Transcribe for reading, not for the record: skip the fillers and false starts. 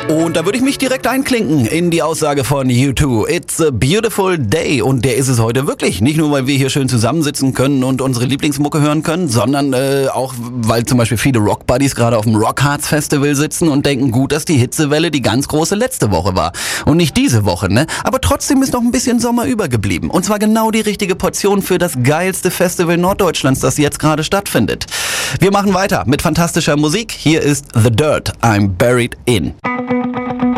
Und da würde ich mich direkt einklinken in die Aussage von U2. It's a beautiful day. Und der ist es heute wirklich. Nicht nur, weil wir hier schön zusammensitzen können und unsere Lieblingsmucke hören können, sondern auch, weil zum Beispiel viele Rock-Buddies gerade auf dem Rockharz Festival sitzen und denken, gut, dass die Hitzewelle die ganz große letzte Woche war. Und nicht diese Woche, ne? Aber trotzdem ist noch ein bisschen Sommer übergeblieben. Und zwar genau die richtige Portion für das geilste Festival Norddeutschlands, das jetzt gerade stattfindet. Wir machen weiter mit fantastischer Musik. Hier ist The Dirt, I'm Buried In.